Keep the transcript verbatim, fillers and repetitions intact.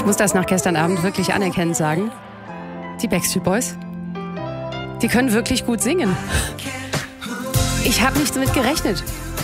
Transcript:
muss das nach gestern Abend wirklich anerkennend sagen. Die Backstreet Boys, die können wirklich gut singen. Ich habe nicht damit gerechnet.